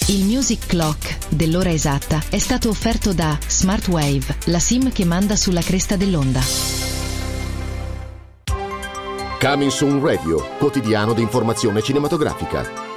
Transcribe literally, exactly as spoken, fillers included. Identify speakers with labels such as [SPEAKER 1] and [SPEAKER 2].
[SPEAKER 1] Il Music Clock dell'ora esatta è stato offerto da Smartwave, la SIM che manda sulla cresta dell'onda.
[SPEAKER 2] Coming Soon Radio, quotidiano di informazione cinematografica.